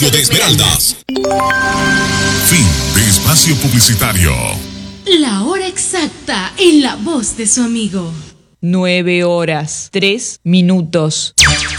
Palacio de Esmeraldas. Fin de espacio publicitario. La hora exacta en la voz de su amigo. 9 horas, 3 minutos.